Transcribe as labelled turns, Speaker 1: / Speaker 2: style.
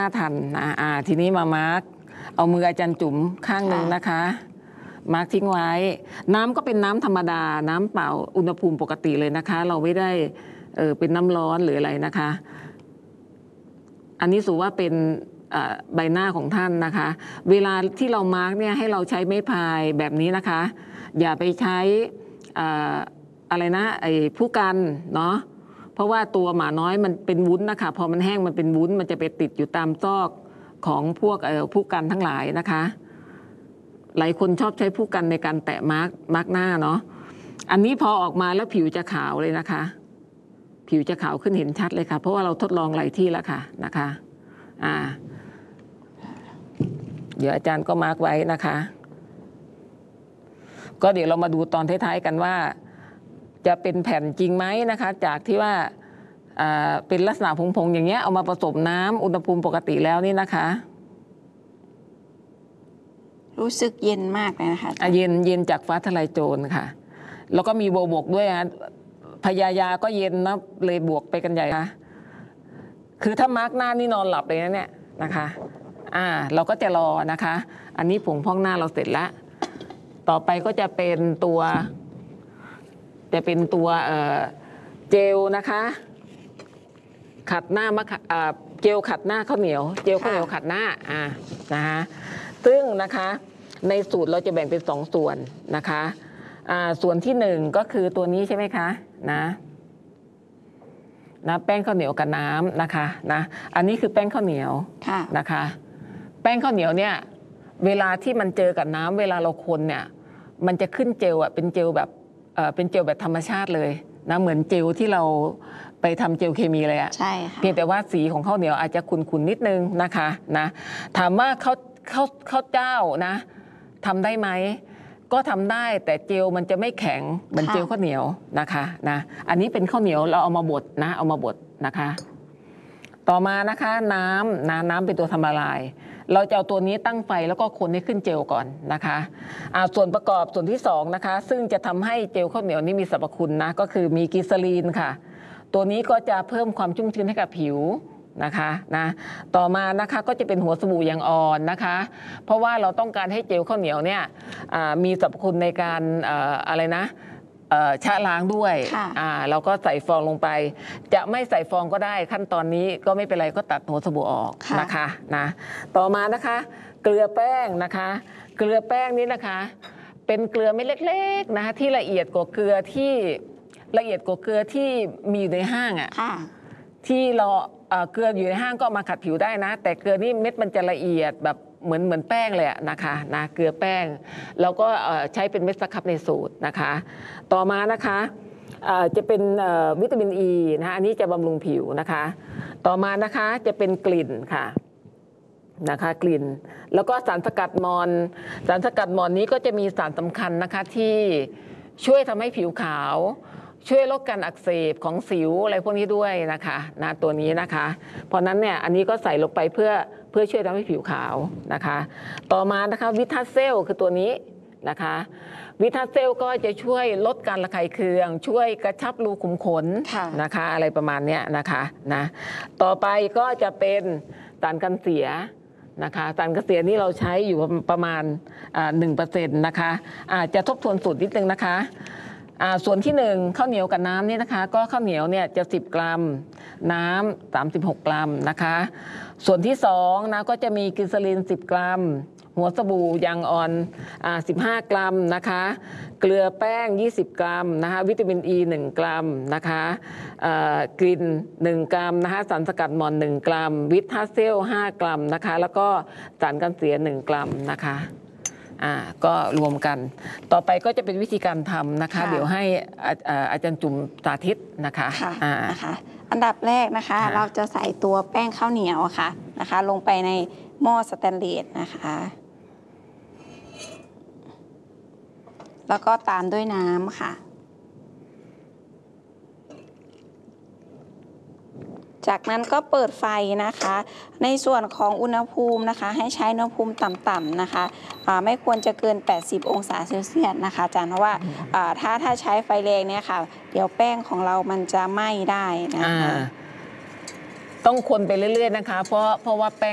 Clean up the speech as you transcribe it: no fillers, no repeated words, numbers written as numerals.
Speaker 1: ทันนะทีนี้มามาร์กเอามืออาจารย์จุ๋มข้างหนึ่งนะคะมาร์กทิ้งไว้น้ำก็เป็นน้ำธรรมดาน้ำเปล่าอุณหภูมิปกติเลยนะคะเราไม่ได้เป็นน้ำร้อนหรืออะไรนะคะอันนี้สูว่าเป็นใบหน้าของท่านนะคะเวลาที่เรามาร์กเนี่ยให้เราใช้ไม้พายแบบนี้นะคะอย่าไปใช้อะไรนะผู้กันเนาะเพราะว่าตัวหมาน้อยมันเป็นวุ้นนะคะพอมันแห้งมันเป็นวุ้นมันจะไปติดอยู่ตามซอกของพวกผู้กันทั้งหลายนะคะหลายคนชอบใช้ผู้กันในการแตะมาร์กหน้าเนาะอันนี้พอออกมาแล้วผิวจะขาวเลยนะคะผิวจะขาวขึ้นเห็นชัดเลยค่ะเพราะว่าเราทดลองหลายที่แล้วค่ะนะคะเดี๋ยวอาจารย์ก็มาร์กไว้นะคะก็เดี๋ยวเรามาดูตอนท้ายๆกันว่าจะเป็นแผ่นจริงไหมนะคะจากที่ว่าเป็นลักษณะผงๆอย่างเงี้ยเอามาผสมน้ำอุณหภูมิปกติแล้วนี่นะคะ
Speaker 2: รู้สึกเย็นมากเลยนะคะ
Speaker 1: เย็นจากฟ้าทลายโจรค่ะแล้วก็มีบวกด้วยนะพยายาก็เย็นนะเลยบวกไปกันใหญ่ค่ะคือถ้ามาร์กหน้านี่นอนหลับเลยนะเนี่ยนะคะเราก็จะรอนะคะอันนี้ผงพองหน้าเราเสร็จแล้วต่อไปก็จะเป็นตัวเจลนะคะขัดหน้ามะเจลขัดหน้าข้าวเหนียวเจลข้าวเหนียวขัดหน้านะคะซึ่งนะคะในสูตรเราจะแบ่งเป็น2ส่วนนะคะส่วนที่1ก็คือตัวนี้ใช่ไหมคะนะแป้งข้าวเหนียวกับน้ำนะคะนะอันนี้คือแป้งข้าวเหนียวนะคะแป้งข้าวเหนียวเนี่ยเวลาที่มันเจอกับน้ำเวลาเราคนเนี่ยมันจะขึ้นเจลเป็นเจลแบบธรรมชาติเลยนะเหมือนเจลที่เราไปทำเจลเคมีเลย
Speaker 2: ใช่ค่ะ
Speaker 1: เพียงแต่ว่าสีของข้าวเหนียวอาจจะขุ่นๆนิดนึงนะคะนะถามว่าข้าวเจ้านะทำได้ไหมก็ทำได้แต่เจลมันจะไม่แข็งเหมือนเจลข้าวเหนียวนะคะนะอันนี้เป็นข้าวเหนียวเราเอามาบดนะเอามาบดนะคะต่อมานะคะน้ำเป็นตัวทำละลายเราจะเอาตัวนี้ตั้งไฟแล้วก็คนให้ขึ้นเจลก่อนนะคะส่วนประกอบส่วนที่2นะคะซึ่งจะทำให้เจลข้าวเหนียวนี้มีสรรพคุณนะก็คือมีกิสลีนค่ะตัวนี้ก็จะเพิ่มความชุ่มชื้นให้กับผิวนะคะนะต่อมานะคะก็จะเป็นหัวสบู่อย่างอ่อนนะคะเพราะว่าเราต้องการให้เจลข้าวเหนียวเนี่ยมีสรรพคุณในการอะไรนะชะล้างด้วยเราก็ใส่ฟองลงไปจะไม่ใส่ฟองก็ได้ขั้นตอนนี้ก็ไม่เป็นไรก็ตัดหัวสบู่ออกนะคะนะต่อมานะคะเกลือแป้งนะคะเกลือแป้งนี้นะคะเป็นเกลือเม็ดเล็กๆนะคะที่ละเอียดกว่าเกลือที่มีอยู่ในห้างที่เราเกลืออยู่ในห้างก็มาขัดผิวได้นะแต่เกลือนี่เม็ดมันจะละเอียดแบบเหมือนแป้งเลยนะคะนะเกลือแป้งเราก็ใช้เป็นเม็ดสครับในสูตรนะคะต่อมานะคะจะเป็นวิตามินอ e นะอันนี้จะบำรุงผิวนะคะต่อมานะคะจะเป็นกลิ่นค่ะนะคะกลิ่นแล้วก็สารสกัดมอนนี้ก็จะมีสารสำคัญนะคะที่ช่วยทำให้ผิวขาวช่วยลดการอักเสบของสิวอะไรพวกนี้ด้วยนะคะตัวนี้นะคะเพราะนั้นเนี่ยอันนี้ก็ใส่ลงไปเพื่อช่วยทำให้ผิวขาวนะคะต่อมานะคะวิตาเซลคือตัวนี้นะคะวิตาเซลก็จะช่วยลดการระคายเคืองช่วยกระชับรูขุมขนนะคะอะไรประมาณนี้นะคะนะต่อไปก็จะเป็นสารกันเสียนะคะสารกันเสียนี่เราใช้อยู่ประมาณ1%นะคะจะทบทวนสูตรนิดนึงนะคะส่วนที่1ข้าวเหนียวกับน้ำนี่นะคะก็ข้าวเหนียวเนี่ยจะ10 กรัมน้ำ36 กรัมนะคะส่วนที่2นะก็จะมีกิสลีน10 กรัมหัวสบู่ยางอ่อน15 กรัมนะคะเกลือแป้ง20 กรัมนะคะวิตามินอ e 1 กรัมนะคะกลิ่น1 กรัมนะคะสารสกัดมอน1 กรัมวิตาเซล5 กรัมนะคะแล้วก็สารกันเสีย1 กรัมนะคะก็รวมกันต่อไปก็จะเป็นวิธีการทำนะคะเดี๋ยวให้อาจารย์จุ๋มสาธิตนะคะ
Speaker 2: อันดับแรกนะคะเราจะใส่ตัวแป้งข้าวเหนียวค่ะนะคะลงไปในหม้อสแตนเลสนะคะแล้วก็ตามด้วยน้ำค่ะจากนั้นก็เปิดไฟนะคะในส่วนของอุณหภูมินะคะให้ใช้อุณหภูมิต่ำๆนะคะไม่ควรจะเกิน80 องศาเซลเซียสนะคะอาจารย์เพราะว่าถ้าใช้ไฟแรงเนี่ยค่ะเดี๋ยวแป้งของเรามันจะไหม้ได้นะคะ
Speaker 1: ต้องคนไปเรื่อยๆนะคะเพราะว่าแป้ง